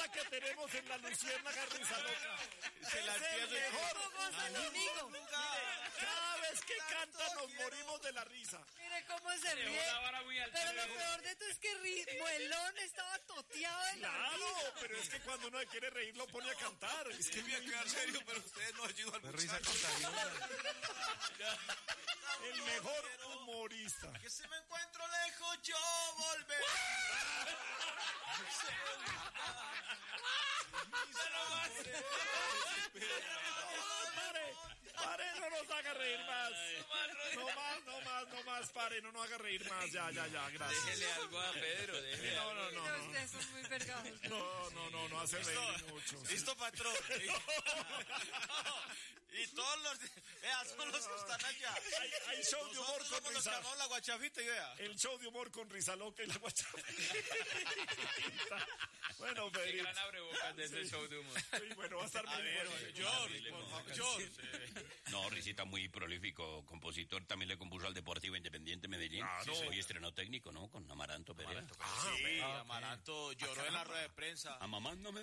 humorista que tenemos en la Luciérnaga Risaloca. Se la Es el mejor. Gonzalo. Cada vez que canta nos morimos de la risa. Mire cómo se ríe. Pero lo peor de todo es que Muelón estaba toteado en la Claro, risa. pero es que cuando uno quiere reír lo pone a cantar. Es que voy a quedar serio, pero ustedes no ayudan mucho. Risa contagiosa. el mejor humorista. Que si me encuentro lejos, yo volveré. Pare, no nos haga reír más. No más, pare, no nos haga reír más. Ya, gracias. Déjele algo a Pedro, déjele. No. Ustedes son muy vergados. No hace reír mucho. Listo, patrón. Y todos los... Vea, son los que están allá. Hay show de humor Nosotros con somos los que risa. armamos la guachafita y vea. El show de humor con Risaloca y la guachafita. Bueno, Qué Pedrito. gran abrebocas de ese show de humor. Sí, bueno, va a estar muy bueno. George, por favor, George. No, Risita muy prolífico, compositor, también le compuso al Deportivo Independiente Medellín. Claro. Hoy estrenó técnico, ¿no? Con Amaranto Perea. Sí, Amaranto lloró en la rueda de prensa. Amaranto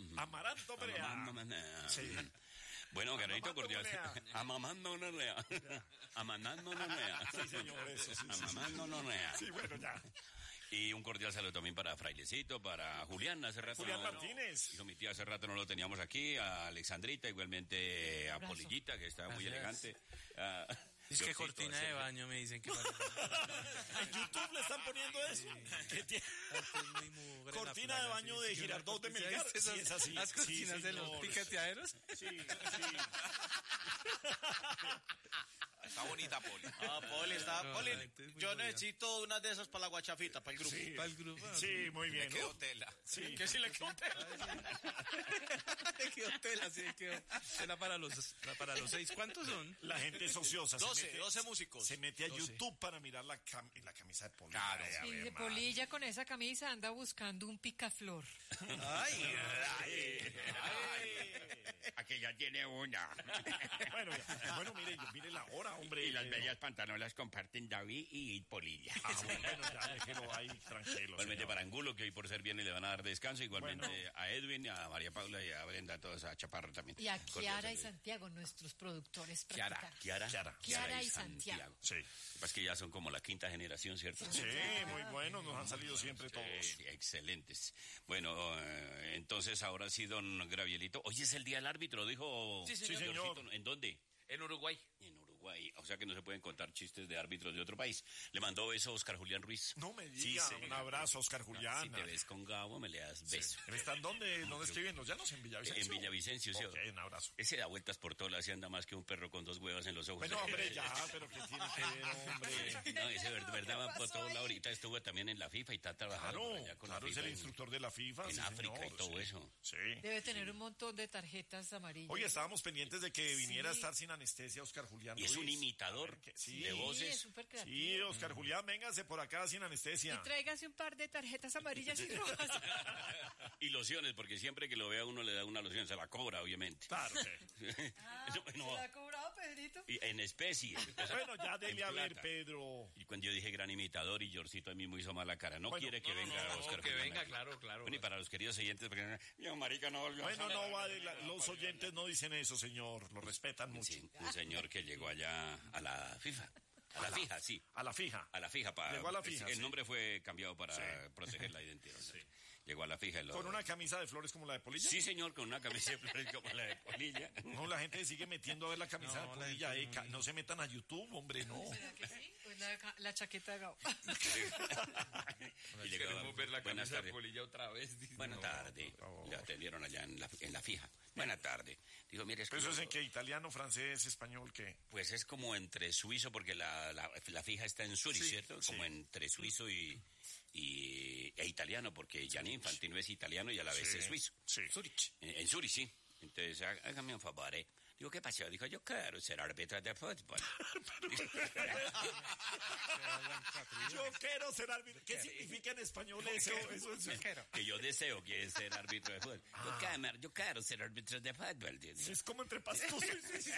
Perea. Sí. Bueno, Guerrerito Amamando cordial. Perea. Amamando Norea. Amamando Norea. Sí, señor, eso sí. Amamando Norea. Sí, bueno, ya. Y un cordial saludo también para Frailecito, para Julián, hace rato. Julián Martínez. Dijo mi tía, hace rato no lo teníamos aquí, a Alexandrita, igualmente a Polillita, que está muy elegante. Es que Diosito, cortina de baño me dicen que En YouTube le están poniendo eso. Que tiene cortina de baño de Girardot de Melgar. Sí, es así. Las Sí, cortinas de los señor. picateaderos. Sí. Está bonita, Poli. Poli, está... No, Poli, la gente es muy yo bonita. necesito una de esas para la guachafita, para el grupo. Sí. Para el grupo. Sí, muy bien. Le quedó ¿no? tela. Sí. Que si le quedó tela. Le quedó tela, sí, quedó tela para los 6. ¿Cuántos son? La gente es ociosa. 12 músicos. Se mete a 12. YouTube para mirar la camisa de Poli. Claro. Ay, a Y ver, de man. Polilla con esa camisa anda buscando un picaflor. Ay, Aquella tiene una. Bueno, mire la hora, hombre. Y las bellas pantanolas comparten David y Polilla. Bueno, ya déjelo ahí tranquilo. Igualmente señor. para Angulo, que hoy por ser viernes le van a dar descanso. Igualmente a Edwin, a María Paula y a Brenda, a todos, a Chaparro también. Y a Cordial Kiara y saludo. Santiago, nuestros productores Kiara practicados. Kiara y Santiago. Sí. Es que ya son como la quinta generación, ¿cierto? Sí, muy buenos, nos han salido siempre todos. Sí, excelentes. Bueno, entonces ahora sí, don Gravielito. Hoy es el día del árbitro, dijo. Sí, señor. Georgito. ¿En dónde? En Uruguay. En Uruguay. O sea que no se pueden contar chistes de árbitros de otro país. Le mandó beso a Oscar Julián Ruiz. No me diga, señor. un abrazo, Oscar Si Julián. te ves con Gabo, me le das beso. ¿Están dónde escriben los llanos? ¿En Villavicencio? En Villavicencio, sí. Ok, un abrazo. Ese da vueltas por todas las y anda más que un perro con dos huevas en los ojos. Bueno, hombre, ya, pero ¿qué tiene que ver, hombre? No, ese verdad va por pasó todos ahí? lados. Ahorita estuvo también en la FIFA y está trabajando por allá con Claro, la es FIFA el instructor de la FIFA. en sí, África señor, y todo sí. eso. Sí. Debe tener un montón de tarjetas amarillas. Oye, estábamos pendientes de que viniera a Sí. estar sin anestesia Oscar Julián Y es un Ruiz. imitador A ver, sí. de voces. es súper creativo. Sí, Oscar Julián, véngase por acá sin anestesia. Y tráigase un par de tarjetas amarillas y rojas. Y lociones, porque siempre que lo vea uno le da una loción, se la cobra, obviamente. Claro. No, ¿Se la ha cobrado, Pedrito? y en especie. Bueno, ya dele En a ver, plata. Pedro. Y cuando yo dije gran imitador y Georgito a mí me hizo mala cara. No Bueno, quiere que venga Oscar que Julián venga, aquí. claro. Bueno, y para los queridos oyentes, porque yo, marica, no volvió a Bueno, salir. no vale, los oyentes no dicen eso, señor. Lo respetan mucho. Sí, un señor que llegó allá a la FIFA. A la fija, sí. A la fija. A la fija. Llegó a la fija, El sí. nombre fue cambiado para Sí. proteger la identidad. Llegó a la fija. Con una camisa de flores como la de Polilla. Sí, señor, con una camisa de flores como la de Polilla. No, la gente sigue metiendo a ver la camisa de Polilla. No se metan a YouTube, hombre, no. ¿Será que sí? Pues la chaqueta de Gabo. Y llegaba, Queremos ver la buenas camisa de tardes. Polilla otra vez. Dice. Buenas tardes. Le atendieron allá en la fija. Buenas tardes. Dijo, mire, es ¿Pero que eso es en qué? ¿Italiano, francés, español, qué? pues es como entre suizo, porque la fija está en Zurich, Sí, ¿cierto? sí. Como entre suizo e italiano, porque Gianni Infantino es italiano y a la vez Sí, es suizo. sí. Zurich. En Zurich, sí. Entonces, hágame un favor, ¿eh? Digo, ¿qué pasó? Dijo, yo quiero ser árbitro de fútbol. Yo quiero ser árbitro. ¿Qué significa en español eso? Eso es... Que yo deseo que es ser árbitro de fútbol. Yo quiero ser árbitro de fútbol. Es como entre pastusos. Sí.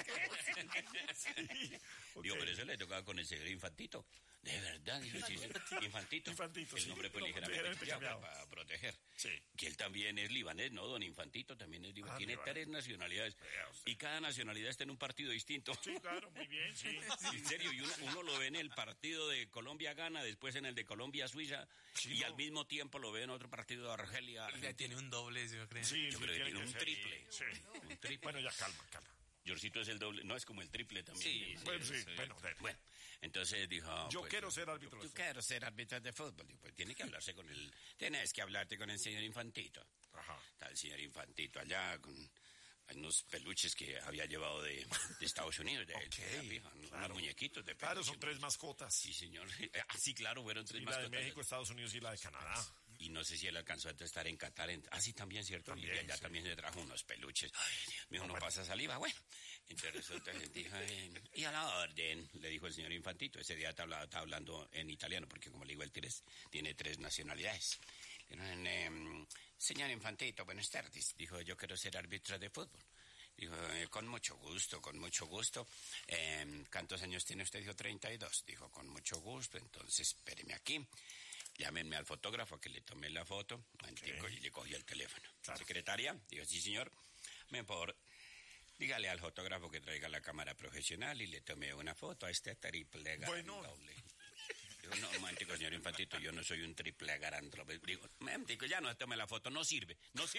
Digo, Ok. pero eso le tocaba con el señor Infantito. De verdad, digo, sí, Infantito. Infantito, El sí. nombre fue No, ligeramente ligeramente cambiado cambiado. para proteger. Sí. Que él también es libanés, ¿no? Don Infantito también es libanés. Tiene libanés. 3 nacionalidades. Y cada nacionalidad está en un partido distinto. Sí, claro, muy bien, sí. En serio, y uno lo ve en el partido de Colombia-Gana, después en el de Colombia-Suiza, Sí, y no. al mismo tiempo lo ve en otro partido de Argelia. Ya tiene un doble, yo creo. Sí, Yo sí, creo que tiene tiene un ser, triple. Sí. Un triple. Bueno, ya calma. Georgito es el doble, no es como el triple también. Sí, Bueno, sí, bueno. Bueno, entonces dijo... Yo pues, quiero ser árbitro de Yo fútbol. quiero ser árbitro de fútbol. Digo, pues tienes que hablarse con el... Tienes que hablarte con el señor Infantito. Ajá. Está el señor Infantito allá con unos peluches que había llevado de Estados Unidos, de la pija, unos muñequitos de peluche. Claro, son 3 mascotas. Sí, señor. Ah, sí, claro, fueron 3 Y la mascotas. de México, Estados Unidos y la de Canadá. Y no sé si él alcanzó a estar en Qatar. Sí, también, ¿cierto? También, y allá sí. también se trajo unos peluches. Ay, Dios mío, no pasa saliva. Bueno, entonces resulta que dijo, y a la orden, le dijo el señor Infantito. Ese día estaba hablando en italiano, porque como le digo, él tiene 3 nacionalidades. Señor Infantito, buenas tardes. Dijo, yo quiero ser árbitro de fútbol. Dijo, con mucho gusto. ¿Cuántos años tiene usted? Dijo, 32. Dijo, con mucho gusto, entonces espéreme aquí. Llámenme al fotógrafo que le tomé la foto. Y le cogí el teléfono. Claro. Secretaria, dijo, sí, señor. Por favor, dígale al fotógrafo que traiga la cámara profesional y le tome una foto a este triple Bueno. doble. Digo, no, momentico, señor Infantito, yo no soy un triple garantro. Digo, momentico, ya no tome la foto, no sirve.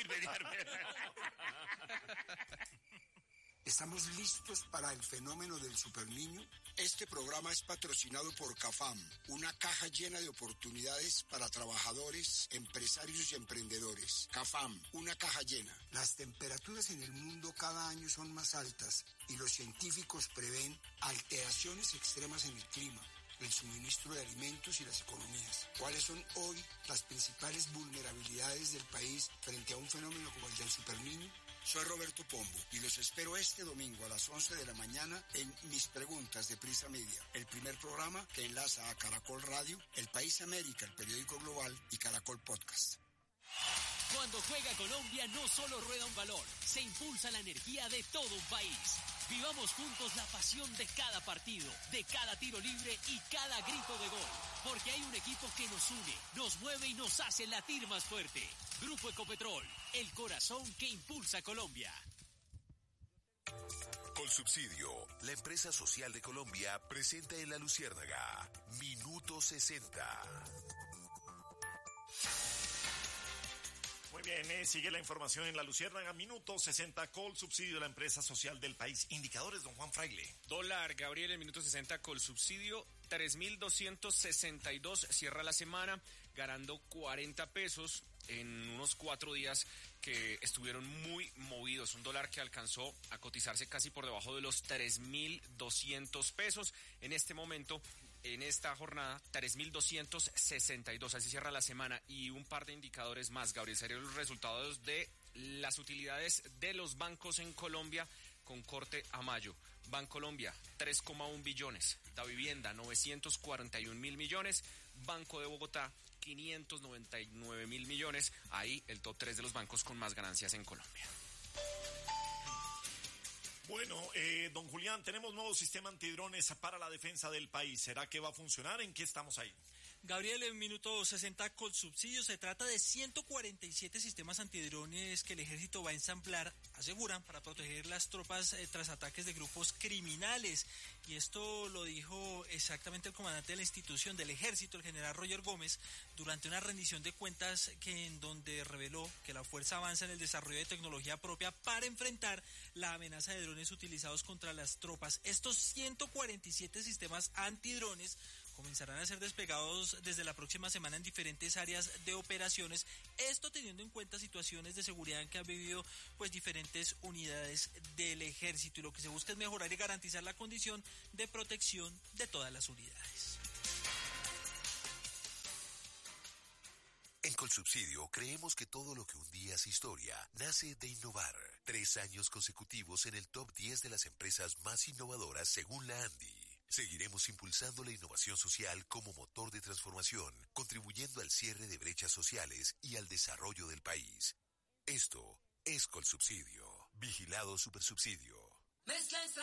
¿Estamos listos para el fenómeno del superniño? Este programa es patrocinado por CAFAM, una caja llena de oportunidades para trabajadores, empresarios y emprendedores. CAFAM, una caja llena. Las temperaturas en el mundo cada año son más altas y los científicos prevén alteraciones extremas en el clima, el suministro de alimentos y las economías. ¿Cuáles son hoy las principales vulnerabilidades del país frente a un fenómeno como el del superniño? Soy Roberto Pombo y los espero este domingo a las 11 de la mañana en Mis Preguntas de Prisa Media, el primer programa que enlaza a Caracol Radio, El País América, el periódico global y Caracol Podcast. Cuando juega Colombia no solo rueda un balón, se impulsa la energía de todo un país. Vivamos juntos la pasión de cada partido, de cada tiro libre y cada grito de gol. Porque hay un equipo que nos une, nos mueve y nos hace latir más fuerte. Grupo Ecopetrol, el corazón que impulsa a Colombia. Colsubsidio, la empresa social de Colombia, presenta en La Luciérnaga, Minuto 60. Muy bien, sigue la información en La Luciérnaga, minuto 60, Colsubsidio, la empresa social del país. Indicadores, don Juan Fraile. Dólar, Gabriel, en minuto 60, Colsubsidio, 3.262, cierra la semana, ganando 40 pesos en unos 4 días que estuvieron muy movidos. Un dólar que alcanzó a cotizarse casi por debajo de los 3.200 pesos. En este momento, en esta jornada, 3.262, así cierra la semana. Y un par de indicadores más, Gabriel, serían los resultados de las utilidades de los bancos en Colombia con corte a mayo. Bancolombia, 3,1 billones. Da Vivienda, 941 mil millones. Banco de Bogotá, 599 mil millones. Ahí el top 3 de los bancos con más ganancias en Colombia. Bueno, don Julián, tenemos nuevo sistema antidrones para la defensa del país. ¿Será que va a funcionar? ¿En qué estamos ahí? Gabriel, en minuto 60 Colsubsidio, se trata de 147 sistemas antidrones que el ejército va a ensamblar, aseguran, para proteger las tropas tras ataques de grupos criminales. Y esto lo dijo exactamente el comandante de la institución del ejército, el general Roger Gómez, durante una rendición de cuentas en donde reveló que la fuerza avanza en el desarrollo de tecnología propia para enfrentar la amenaza de drones utilizados contra las tropas. Estos 147 sistemas antidrones comenzarán a ser desplegados desde la próxima semana en diferentes áreas de operaciones, esto teniendo en cuenta situaciones de seguridad en que han vivido pues diferentes unidades del ejército, y lo que se busca es mejorar y garantizar la condición de protección de todas las unidades. En Colsubsidio creemos que todo lo que un día es historia nace de innovar. 3 años consecutivos en el top 10 de las empresas más innovadoras según la ANDI. Seguiremos impulsando la innovación social como motor de transformación, contribuyendo al cierre de brechas sociales y al desarrollo del país. Esto es Colsubsidio. Vigilado Supersubsidio. Mezcla extra